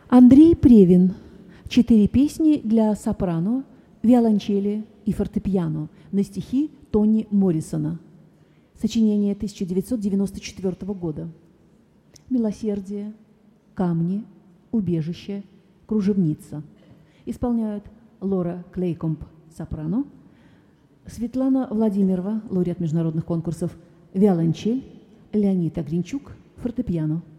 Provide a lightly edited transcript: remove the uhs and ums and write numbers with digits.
Андрей Превин. 4 песни для сопрано, виолончели и фортепиано на стихи Тони Моррисона. Сочинение 1994 года. «Милосердие», «Камни», «Убежище», «Кружевница». Исполняют Лора Клейкомб, сопрано, Светлана Владимирова, лауреат международных конкурсов, виолончель, Леонид Огренчук, фортепиано.